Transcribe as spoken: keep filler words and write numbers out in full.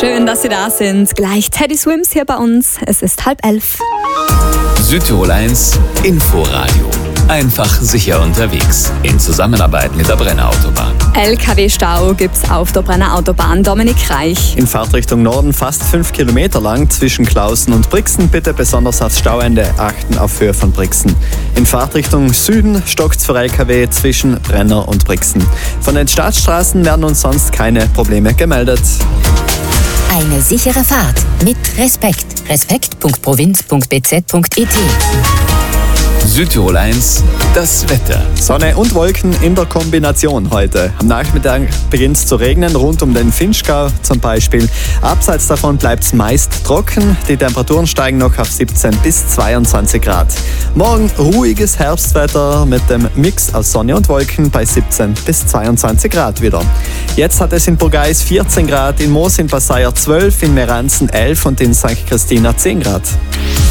Schön, dass Sie da sind. Gleich Teddy Swims hier bei uns. Es ist halb elf. Südtirol eins Inforadio. Einfach sicher unterwegs. In Zusammenarbeit mit der Brenner Autobahn. L K W-Stau gibt's auf der Brenner Autobahn. Dominik Reich. In Fahrtrichtung Norden fast fünf Kilometer lang zwischen Klausen und Brixen. Bitte besonders aufs Stauende achten auf Höhe von Brixen. In Fahrtrichtung Süden stockt's für L K W zwischen Brenner und Brixen. Von den Staatsstraßen werden uns sonst keine Probleme gemeldet. Eine sichere Fahrt mit Respekt. respekt punkt provinz punkt b z punkt i t. Südtirol eins, das Wetter. Sonne und Wolken in der Kombination heute. Am Nachmittag beginnt es zu regnen, rund um den Vinschgau zum Beispiel. Abseits davon bleibt es meist trocken. Die Temperaturen steigen noch auf siebzehn bis zweiundzwanzig Grad. Morgen ruhiges Herbstwetter mit dem Mix aus Sonne und Wolken bei siebzehn bis zweiundzwanzig Grad wieder. Jetzt hat es in Burgeis vierzehn Grad, in Moos in Passeier zwölf, in Meranzen elf und in Sankt Christina zehn Grad.